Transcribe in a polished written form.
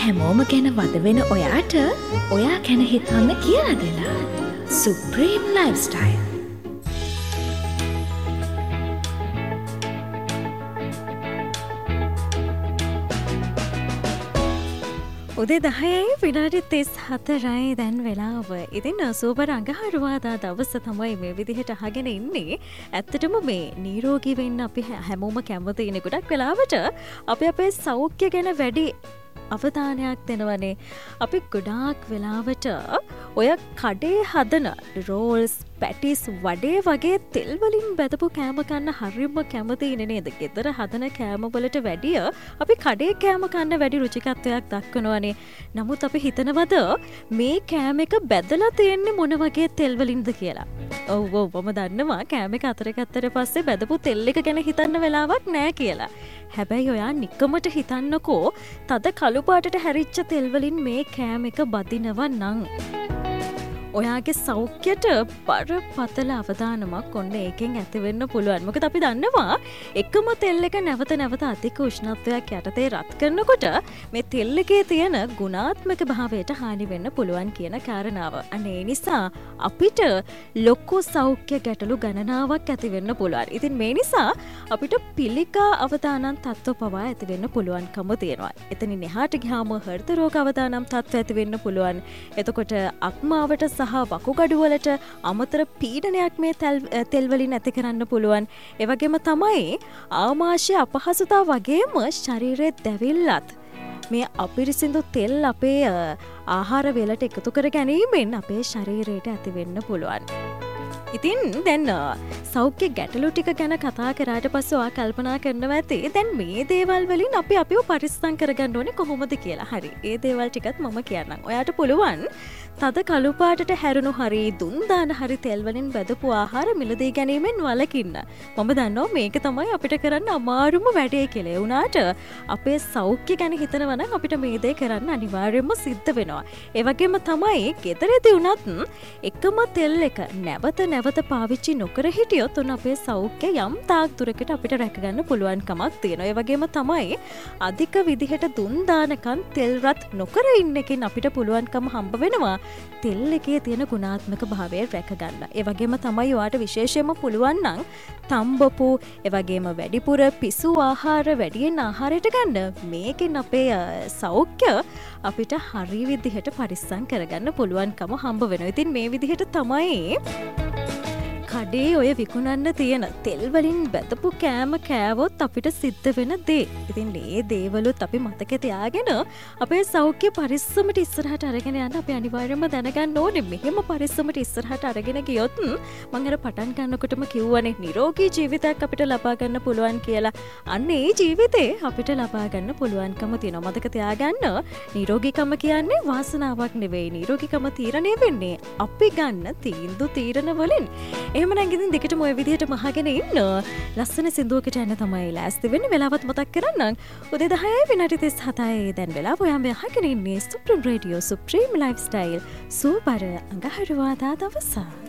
හැමෝම ගැන වද වෙන ඔයාට ඔයා ගැන හිතන්න කියලා දෙලා. Supreme lifestyle. උදේ 10යි විනාඩි 34යි දැන් වෙලාව. ඉතින් සුබ අඟහරුවාදා දවස තමයි මේ විදිහට අහගෙන ඉන්නේ. ඇත්තටම මේ නිරෝගී වෙන්න අපි හැමෝම කැමති ඉන්නේ. ගොඩක් වෙලාවට අපි අපේ සෞඛ්‍ය ගැන වැඩි අවධානයක් දෙනවනේ. අපි ගොඩාක් වෙලාවට ඔය කඩේ හදන රෝල්ස් පැටිස් වඩේ වගේ තෙල් වලින් බැදපු කෑම කන්න හරියම කැමති ඉන්නේ නේද? ගෙදර හදන කෑම වලට වැඩිය අපි කඩේ කෑම කන්න වැඩි රුචිකත්වයක් දක්වනවානේ. නමුත් අපි හිතනවද මේ කෑම එක බැදලා තියෙන්නේ මොන වගේ තෙල් වලින්ද කියලා? ඔව් මම දන්නවා කෑම එක අතර ගත්තට පස්සේ බැදපු තෙල් එක ගැන හිතන්න වෙලාවක් නෑ කියලා. හැබැයි ඔයා නිකමට හිතන්නකෝ තද කළු පාටට හැරිච්ච තෙල් වලින් මේ කෑම එක බදිනවා නම් ඔයාගේ සෞඛ්‍යයට බරපතල අවදානමක් ඔන්න ඒකෙන් ඇතිවෙන්න පුළුවන්. මොකද අපි දන්නවා එකම තෙල් එක නැවත නැවත අධික උෂ්ණත්වයක් යටතේ රත් කරනකොට මේ තෙල් එකේ තියෙන ගුණාත්මක භාවයට හානි වෙන්න පුළුවන් කියන කාරණාව. අන්න ඒ නිසා අපිට ලොකු සෞඛ්‍ය ගැටලු ගණනාවක් ඇති වෙන්න පුළුවන්. ඉතින් මේ නිසා අපිට පිළිකා අවදානම් තත්ත්ව පවා ඇති වෙන්න පුළුවන්කම තියෙනවා. එතනින් එහාට ගියාම හෘද රෝග අවදානම් තත්ත්ව ඇති වෙන්න පුළුවන්. එතකොට අක්මාවට සහ වකුගඩුවලට අමතර පීඩනයක් මේ තෙල් වලින් ඇති කරන්න පුළුවන්. ඒ වගේම තමයි ආමාශය අපහසුතා වගේම ශරීරයේ දැවිල්ලත් මේ අපිරිසිදු තෙල් අපේ ආහාර වලට එකතු කර ගැනීමෙන් අපේ ශරීරයට ඇති වෙන්න පුළුවන්. ඉතින් දැන් සෞඛ්‍ය ගැටලු ටික ගැන කතා කරාට පස්සේ ඔයා කල්පනා කරනවා ඇති දැන් මේ දේවල් වලින් අපි අපිව පරිස්සම් කරගන්න ඕනේ කොහොමද කියලා. හරි. ඒ දේවල් ටිකත් මම කියන්නම්. ඔයාට පුළුවන් තද කළු පාටට හැරුණු හරි දුන් දාන හරි තෙල් වලින් බැදපු ආහාර මිලදී ගැනීමෙන් වළකින්න. මම දන්නවා මේක තමයි අපිට කරන්න අමාරුම වැඩේ කියලා. ඒ වුණාට අපේ සෞඛ්‍ය ගැන හිතනවා නම් අපිට මේ දේ කරන්න අනිවාර්යයෙන්ම සිද්ධ වෙනවා. ඒ වගේම තමයි ගෙදරදී වුණත් එකම තෙල් එක නැවත පාවිච්චි නොකර හිටියොත් උන් අපේ සෞඛ්‍ය යම් තාක් දුරකට අපිට රැකගන්න පුළුවන් කමක් තියෙනවා. ඒ වගේම තමයි අධික විදිහට දුන් දානකන් තෙල් රත් නොකර ඉන්න එකෙන් අපිට පුළුවන්කම හම්බ වෙනවා තෙල් එකේ තියෙන ගුණාත්මක භාවය රැකගන්න. ඒ වගේම තමයි ඔයාට විශේෂයෙන්ම පුළුවන් නම් තම්බපු ඒ වගේම වැඩිපුර පිසු ආහාර වැඩියෙන් ආහාරයට ගන්න. මේකෙන් අපේ සෞඛ්‍ය අපිට හරි විදිහට පරිස්සම් කරගන්න පුළුවන්කම හම්බ වෙනවා. ඉතින් මේ විදිහට තමයි කඩේ ඔය විකුණන්න තියෙන තෙල් වලින් බැදපු කෑම කෑවොත් අපිට සිද්ධ වෙන දේ. ඉතින් මේ දේවලුත් අපි මතක තියාගෙන අපේ සෞඛ්‍ය පරිස්සමට ඉස්සරහට අරගෙන යන්න අපි අනිවාර්යයෙන්ම දැනගන්න ඕනේ. මෙහෙම පරිස්සමට ඉස්සරහට අරගෙන ගියොත් මම අර පටන් ගන්නකොටම කිව්වනේ නිරෝගී ජීවිතයක් අපිට ලබා ගන්න පුළුවන් කියලා. අන්න ඒ ජීවිතේ අපිට ලබා ගන්න පුළුවන්කම තියෙනවා. මතක තියාගන්න නිරෝගීකම කියන්නේ වාසනාවක් නෙවෙයි. නිරෝගීකම තීරණය වෙන්නේ අපි ගන්න තීරණ වලින්. එහෙමනම් ඉතින් දෙකටම ඔය විදිහට මහගෙන ඉන්න ලස්සන සින්දුවකට යන්න තමයි ලෑස්ති වෙන්නේ. වෙලාවත් මතක් කරන්නම්. උදේ 10යි විනාඩි 37යි දැන් වෙලාව ඔයාම අහගෙන ඉන්නේ supreme radio supreme lifestyle super අඟහරුවාදා දවස.